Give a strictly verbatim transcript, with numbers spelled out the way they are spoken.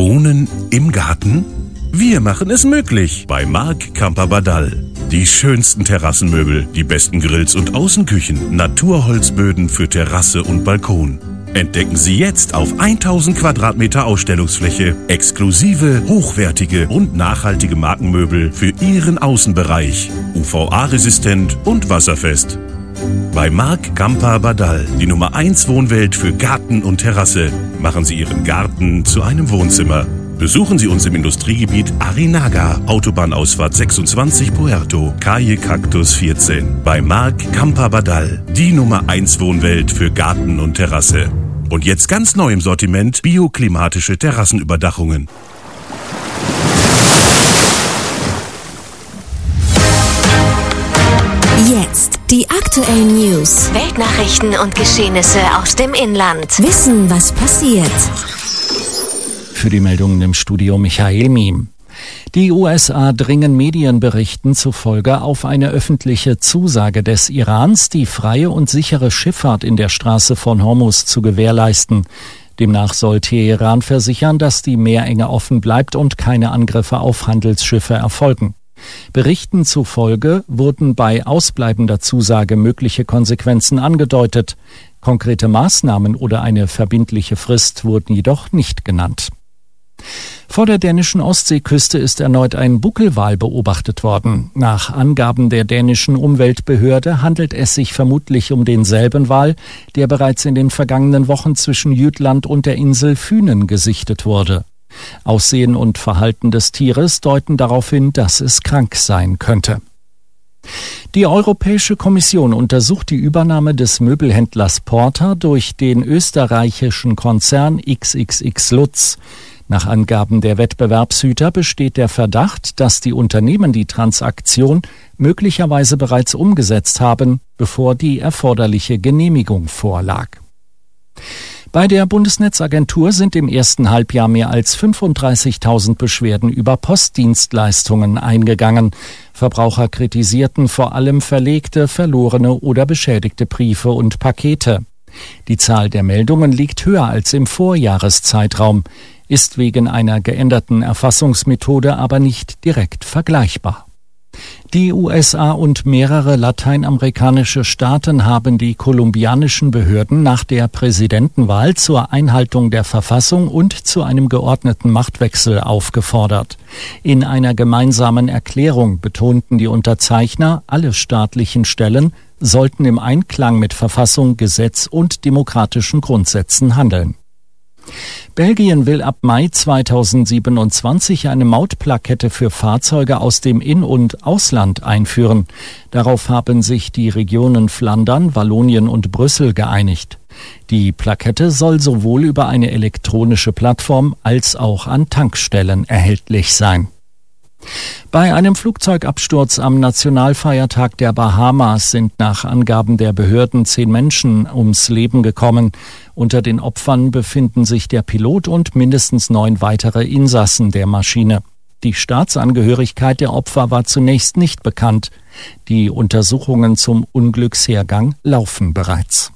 Wohnen im Garten? Wir machen es möglich bei Marc Camper-Badal. Die schönsten Terrassenmöbel, die besten Grills und Außenküchen, Naturholzböden für Terrasse und Balkon. Entdecken Sie jetzt auf tausend Quadratmeter Ausstellungsfläche exklusive, hochwertige und nachhaltige Markenmöbel für Ihren Außenbereich. U V A-resistent und wasserfest. Bei Marc Camper-Badal, die Nummer eins Wohnwelt für Garten und Terrasse. Machen Sie Ihren Garten zu einem Wohnzimmer. Besuchen Sie uns im Industriegebiet Arinaga, Autobahnausfahrt sechsundzwanzig Puerto, Calle Cactus vierzehn. Bei Marc Camper-Badal, die Nummer eins Wohnwelt für Garten und Terrasse. Und jetzt ganz neu im Sortiment bioklimatische Terrassenüberdachungen. Jetzt die aktuellen News, Weltnachrichten und Geschehnisse aus dem Inland. Wissen, was passiert. Für die Meldungen im Studio Michael Miem. Die U S A dringen Medienberichten zufolge auf eine öffentliche Zusage des Irans, die freie und sichere Schifffahrt in der Straße von Hormuz zu gewährleisten. Demnach soll Teheran versichern, dass die Meerenge offen bleibt und keine Angriffe auf Handelsschiffe erfolgen. Berichten zufolge wurden bei ausbleibender Zusage mögliche Konsequenzen angedeutet. Konkrete Maßnahmen oder eine verbindliche Frist wurden jedoch nicht genannt. Vor der dänischen Ostseeküste ist erneut ein Buckelwal beobachtet worden. Nach Angaben der dänischen Umweltbehörde handelt es sich vermutlich um denselben Wal, der bereits in den vergangenen Wochen zwischen Jütland und der Insel Fünen gesichtet wurde. Aussehen und Verhalten des Tieres deuten darauf hin, dass es krank sein könnte. Die Europäische Kommission untersucht die Übernahme des Möbelhändlers Porter durch den österreichischen Konzern X X X Lutz. Nach Angaben der Wettbewerbshüter besteht der Verdacht, dass die Unternehmen die Transaktion möglicherweise bereits umgesetzt haben, bevor die erforderliche Genehmigung vorlag. Bei der Bundesnetzagentur sind im ersten Halbjahr mehr als fünfunddreißigtausend Beschwerden über Postdienstleistungen eingegangen. Verbraucher kritisierten vor allem verlegte, verlorene oder beschädigte Briefe und Pakete. Die Zahl der Meldungen liegt höher als im Vorjahreszeitraum, ist wegen einer geänderten Erfassungsmethode aber nicht direkt vergleichbar. Die U S A und mehrere lateinamerikanische Staaten haben die kolumbianischen Behörden nach der Präsidentenwahl zur Einhaltung der Verfassung und zu einem geordneten Machtwechsel aufgefordert. In einer gemeinsamen Erklärung betonten die Unterzeichner, alle staatlichen Stellen sollten im Einklang mit Verfassung, Gesetz und demokratischen Grundsätzen handeln. Belgien will ab Mai zweitausendsiebenundzwanzig eine Mautplakette für Fahrzeuge aus dem In- und Ausland einführen. Darauf haben sich die Regionen Flandern, Wallonien und Brüssel geeinigt. Die Plakette soll sowohl über eine elektronische Plattform als auch an Tankstellen erhältlich sein. Bei einem Flugzeugabsturz am Nationalfeiertag der Bahamas sind nach Angaben der Behörden zehn Menschen ums Leben gekommen. Unter den Opfern befinden sich der Pilot und mindestens neun weitere Insassen der Maschine. Die Staatsangehörigkeit der Opfer war zunächst nicht bekannt. Die Untersuchungen zum Unglückshergang laufen bereits.